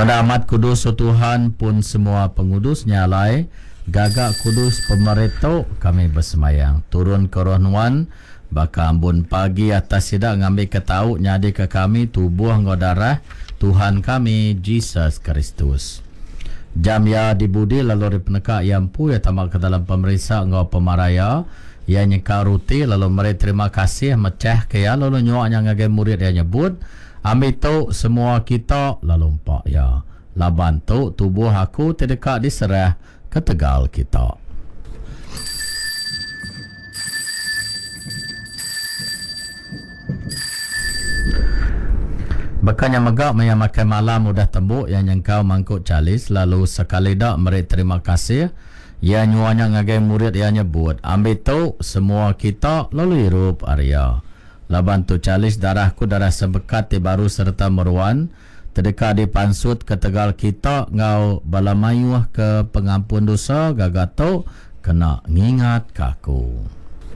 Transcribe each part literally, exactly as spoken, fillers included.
Ngada amat kudus Tuhan pun semua pengudusnya lai gagak kudus pemerintah kami bersemayang turun ke roh nuan baka ambun pagi atas sidak ngambil ketau nyadi ke kami tubuh ngau darah Tuhan kami Jesus Kristus. Jam ya dibudi lalu peneka yang pu ya tamak ke dalam pemerisa ngau pemaraya ya nyeka ruti lalu meri terima kasih mecah ke ya lalu nyuaknya ngagai murid ya nyebut ambil tu semua kita lalu empak ya laban tu tubuh aku terdekat diserah ke tegal kita. Bekanya megak maya makan malam udah tembuk yang nyengkau mangkuk calis lalu sekali dak meri terima kasih ya nyuanya ngagai murid ya nyebut ambil tu semua kita lalu hirup Arya. Laban tu calis darahku darah sebekat ti baru serta meruan terdekat di pansut ke tegal kita ngau balamayuh ke pengampun dosa gagato kena ngingat kaku.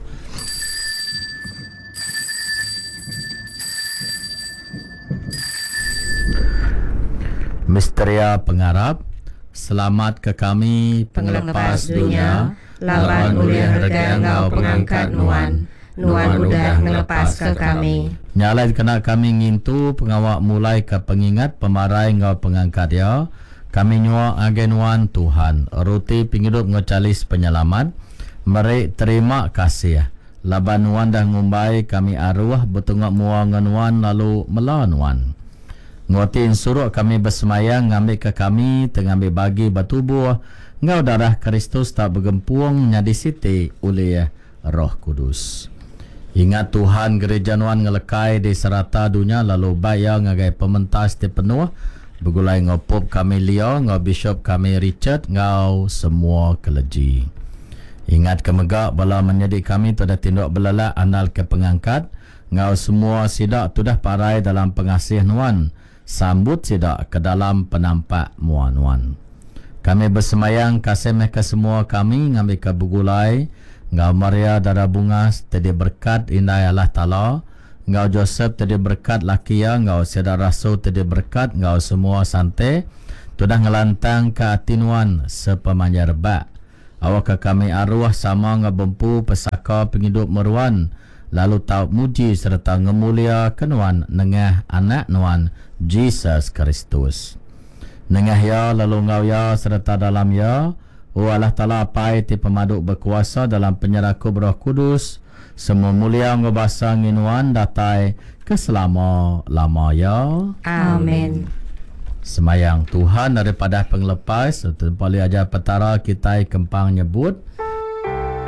Misteria pengarap selamat ke kami pengelepas dunia laban uliah harga engkau pengangkat nuan Nuan udah ngelepas ke kami. Nyalai kena kami ngintu pengawak mulai ke pengingat pemarai ngau pengangkat ya. Kami nyua agenuan Tuhan. Ruti penghidup ngocalis penyelamat. Meri terima kasih. Laban nuan dah ngumbai kami arwah betungak mua nganuan lalu melanuan. Ngotin suruh kami bersemayang ngambil ke kami tengambil bagi batubuh. Ngau darah Kristus tak bergempuang nyadi siti oleh Roh Kudus. Ingat Tuhan gereja nuan ngelekai di serata dunia lalu bayar ngagai pementas di penuh begulai ngopop kami Leo ngau bishop kami Richard ngau semua keleji. Ingat kemegak bala menjadi kami tu dah tindak belalak anal ke pengangkat ngau semua sidak tu dah parai dalam pengasih nuan sambut sidak ke dalam penampak muan nuan. Kami bersemayang kasih mereka semua kami ngambil ke begulai Ngau Maria darah bunga tadi berkat indah Allah Ta'ala. Ngau Joseph tadi berkat laki ya. Ngau Sedar Rasul tadi berkat. Ngau semua santai. Tudah ngelantang ke atinuan sepemanjar bak. Awak ke kami arwah sama ngebempu pesaka penghidup meruan. Lalu tahu muji serta ngemulia kenuan nengah anak nuan Jesus Kristus. Nengah ya lalu ngau ya serta dalam ya. Oh Allah Ta'ala apai ti pemaduk berkuasa dalam penyerahku Roh Kudus. Semua mulia ngobasa nginuan datai keselama-lama ya. Amin. Semayang Tuhan daripada penglepas. Tempali ajar petara kita kempang nyebut.